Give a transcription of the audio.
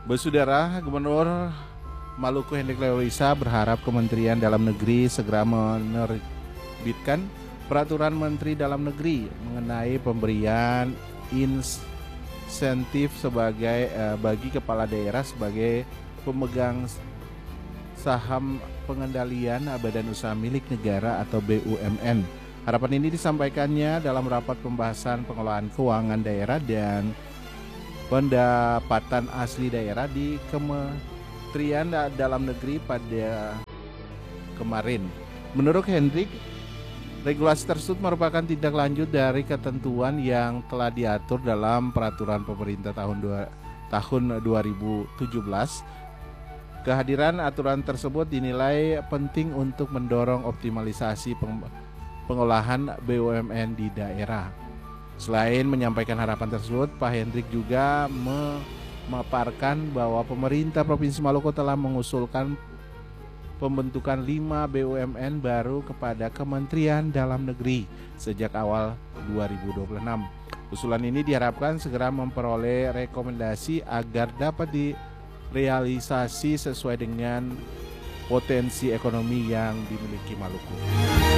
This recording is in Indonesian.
Bersaudara, Gubernur Maluku Hendrik Leoisa berharap Kementerian Dalam Negeri segera menerbitkan Peraturan Menteri Dalam Negeri mengenai pemberian insentif bagi kepala daerah sebagai pemegang saham pengendalian badan usaha milik negara atau BUMN. Harapan ini disampaikannya dalam rapat pembahasan pengelolaan keuangan daerah dan pendapatan asli daerah di Kementerian Dalam Negeri pada kemarin. Menurut Hendrik, regulasi tersebut merupakan tindak lanjut dari ketentuan yang telah diatur dalam peraturan pemerintah tahun 2017. Kehadiran aturan tersebut dinilai penting untuk mendorong optimalisasi pengolahan BUMN di daerah. Selain menyampaikan harapan tersebut, Pak Hendrik juga memaparkan bahwa pemerintah Provinsi Maluku telah mengusulkan pembentukan 5 BUMN baru kepada Kementerian Dalam Negeri sejak awal 2026. Usulan ini diharapkan segera memperoleh rekomendasi agar dapat direalisasi sesuai dengan potensi ekonomi yang dimiliki Maluku.